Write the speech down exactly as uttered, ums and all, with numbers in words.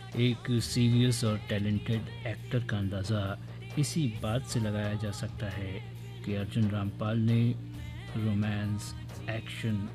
एक सीरियस और talented actor का अंदाज़ा इसी बात से लगाया जा सकता है कि अर्जुन रामपाल ने रोमांस, एक्शन